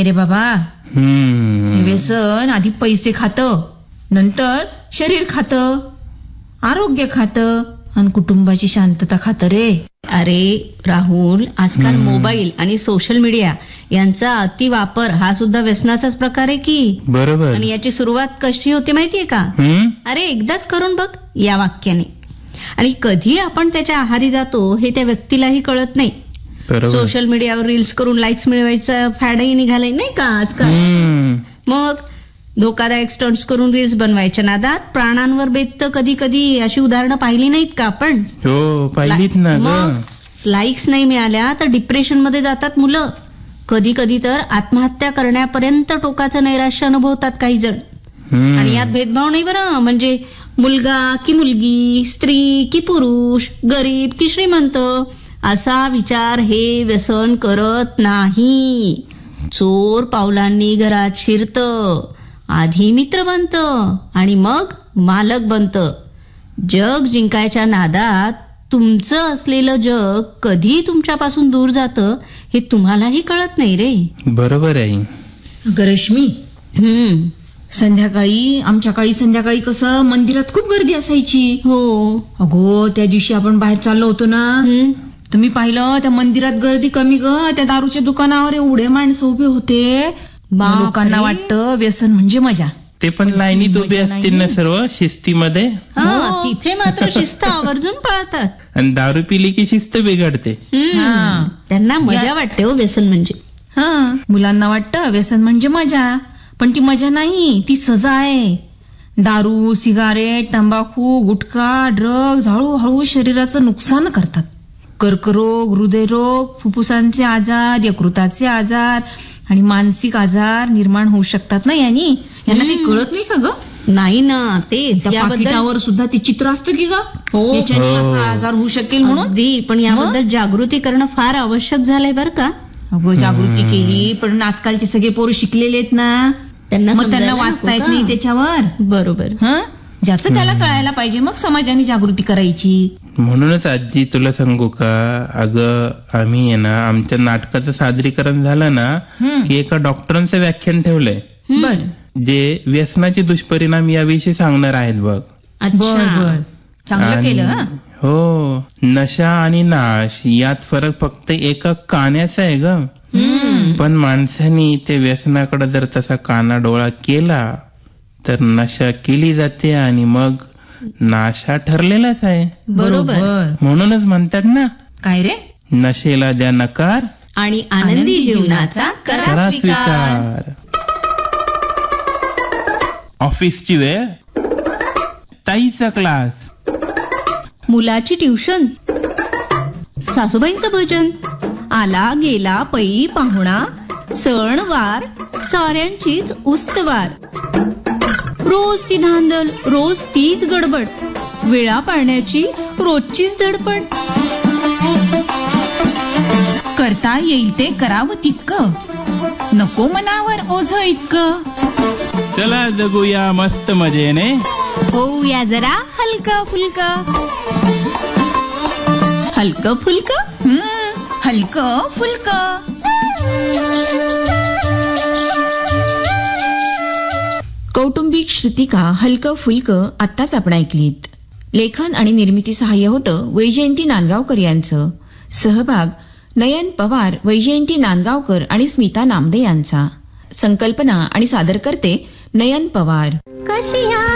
नाही रे बाबा. हे व्यसन आधी पैसे खातं, नंतर शरीर खातं, आरोग्य खातं आणि कुटुंबाची शांतता खातं रे. अरे राहुल, आजकाल मोबाईल आणि सोशल मीडिया यांचा अतिवापर हा सुद्धा व्यसनाचाच प्रकार आहे की. बरोबर. आणि याची सुरुवात कशी होते माहितीये का? अरे एकदाच करून बघ या वाक्याने. आणि कधी आपण त्याच्या आहारी जातो हे त्या व्यक्तीलाही कळत नाही. सोशल मीडियावर रील्स करून लाईक्स मिळवायचा फॅडही निघालाय नाही का आजकाल. मग धोकादायक स्टंट्स करून रील्स बनवायच्या नादात प्राणांवर बेततं कधी कधी. अशी उदाहरणं पाहिली नाहीत का आपण? हो पाहिलीत ना. मग लाईक्स नाही मिळाल्या तर डिप्रेशन मध्ये जातात मुलं. कधी कधी तर आत्महत्या करण्यापर्यंत टोकाचं नैराश्य अनुभवतात काही जण. आणि यात भेदभाव नाही बरं. म्हणजे मुलगा की मुलगी, स्त्री की पुरुष, गरीब की श्रीमंत असा विचार हे व्यसन करत नाही. चोर पावलांनी घरात शिरतं, आधी मित्र बनतं आणि मग मालक बनतं. जग जिंकायच्या नादात तुमचं असलेलं जग कधी तुमच्यापासून दूर जातं हे तुम्हालाही कळत नाही रे. बरोबर आहे. अगं रश्मी, आमच्या काळी संध्याकाळी कसं मंदिरात खूप गर्दी असायची. हो अगो त्या दिवशी आपण बाहेर चाललो होतो ना, तर मी पाहिलं त्या मंदिरात गर्दी कमी ग. त्या दारूच्या दुकानावर एवढे माणसं उभे होते. लोकांना वाटतं व्यसन म्हणजे मजा. ते पण लाईनीत उभे असतील ना सर्व शिस्तीमध्ये. तिथे मात्र शिस्त आवर्जून पाळतात. आणि दारू पिली की शिस्त बिघडते. त्यांना मजा वाटते हो व्यसन म्हणजे. मुलांना वाटतं व्यसन म्हणजे मजा, पण ती मजा नाही, ती सजा आहे. दारू, सिगारेट, तंबाखू, गुटखा, ड्रग्ज हळूहळू शरीराचं नुकसान करतात. कर्करोग, हृदयरोग, फुफ्फुसांचे आजार, यकृताचे आजार आणि मानसिक आजार निर्माण होऊ शकतात ना यांनी. यांना काही कळत नाही का ग? नाही ना, तेच याबद्दल सुद्धा ते चित्र असतं की ग, याच्याने असा आजार होऊ शकेल म्हणून. अगदी, पण याबद्दल जागृती करणं फार आवश्यक झालंय बरं का. अगं जागृती केली, पण आजकालचे सगळे पोरं शिकलेले आहेत ना, त्यांना वाचता येत नाही त्याच्यावर. बरोबर. ज्याचं त्याला कळायला पाहिजे, मग समाजाने जागृती करायची. म्हणूनच आजी तुला सांगू का, अगं आम्ही आहे ना आमच्या नाटकाचं सादरीकरण झालं ना की एका डॉक्टरांचं व्याख्यान ठेवलंय. जे व्यसनाचे दुष्परिणाम याविषयी सांगणार आहेत बघ. चांगलं केलं. हो, नशा आणि नाश यात फरक फक्त एका कानाचा आहे ग. पण माणसाने ते व्यसनाकडे जर तसा कानाडोळा केला तर नशा केली जाते आणि मग नाशा ठरलेलाच आहे. बरोबर. म्हणूनच म्हणतात ना, काय रे, नशेला द्या नकार आणि आनंदी जीवनाचा करा स्वीकार. ऑफिसची वेळ, ताईचा क्लास, मुलाची ट्युशन, सासूबाईंचं भजन, आला गेला पै पाहुणा, सण वार साऱ्यांचीच उस्तवार. रोज ती धांदल, रोज तीच गडबड, वेळा पाळण्याची रोजचीच धडपड. करता येईल ते करावं तितकं, नको मनावर ओझं इतकं. चला जगूया मस्त मजेने, होऊया जरा हलका फुलका. हलकं फुलकं, हलकं फुलकं. कौटुंबिक श्रुतिका हलकं फुलकं आत्ताच आपण ऐकलीत. लेखन आणि निर्मिती सहाय्य होतं वैजयंती नांदगावकर यांचं. सहभाग नयन पवार, वैजयंती नांदगावकर आणि स्मिता नामदे यांचा. संकल्पना आणि सादर करते नयन पवार.